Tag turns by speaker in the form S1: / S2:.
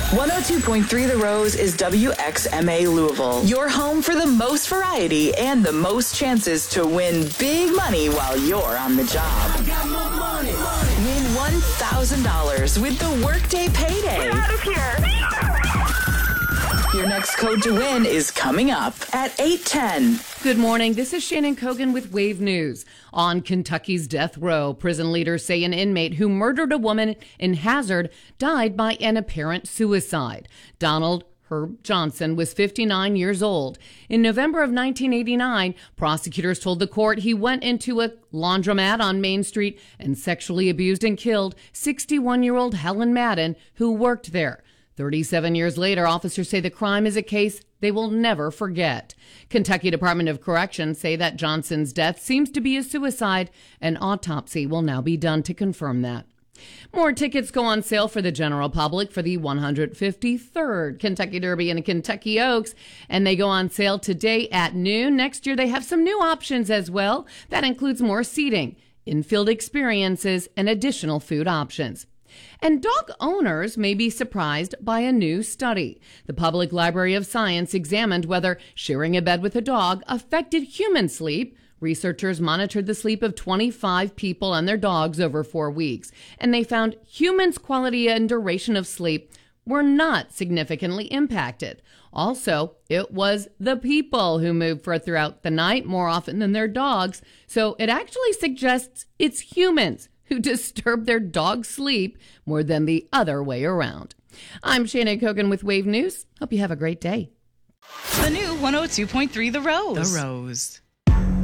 S1: 102.3 The Rose is WXMA Louisville, your home for the most variety and the most chances to win big money while you're on the job.
S2: I got more money.
S1: Win $1,000 with the Workday Payday.
S3: Get out of here.
S1: Your next code to win is coming up at 8:10.
S4: Good morning. This is Shannon Kogan with Wave News. On Kentucky's death row, prison leaders say an inmate who murdered a woman in Hazard died by an apparent suicide. Donald Herb Johnson was 59 years old. In November of 1989, prosecutors told the court he went into a laundromat on Main Street and sexually abused and killed 61-year-old Helen Madden, who worked there. 37 years later, officers say the crime is a case they will never forget. Kentucky Department of Corrections say that Johnson's death seems to be a suicide. An autopsy will now be done to confirm that. More tickets go on sale for the general public for the 153rd Kentucky Derby in Kentucky Oaks, and they go on sale today at noon. Next year, they have some new options as well. That includes more seating, infield experiences, and additional food options. And dog owners may be surprised by a new study. The Public Library of Science examined whether sharing a bed with a dog affected human sleep. Researchers monitored the sleep of 25 people and their dogs over 4 weeks, and they found humans' quality and duration of sleep were not significantly impacted. Also, it was the people who moved throughout the night more often than their dogs, so it actually suggests it's humans who disturb their dog's sleep more than the other way around. I'm Shannon Kogan with Wave News. Hope you have a great day.
S5: The new 102.3 The Rose.
S6: The Rose.